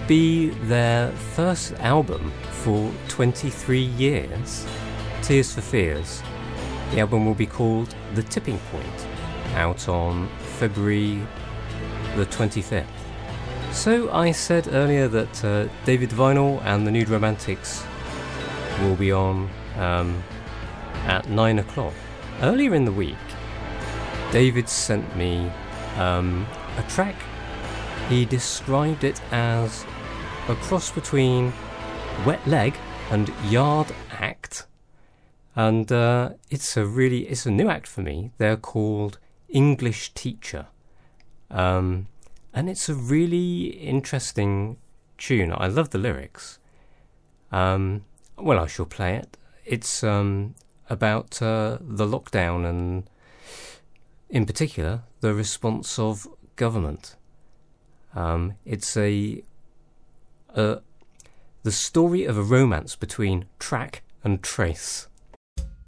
be their first album for 23 years, Tears for Fears. The album will be called The Tipping Point, out on February the 25th. So I said earlier that David Vinyl and the Nude Romantics will be on at 9 o'clock. Earlier in the week, David sent me a track. He described it as a cross between Wet Leg and Yard Act. And it's a new act for me. They're called English Teacher. And it's a really interesting tune. I love the lyrics. Well, I shall play it. It's about the lockdown and, in particular, the response of government. It's the story of a romance between Track and Trace.